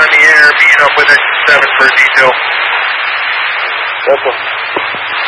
on the air, meeting up with Engine 7 for a detail. Welcome.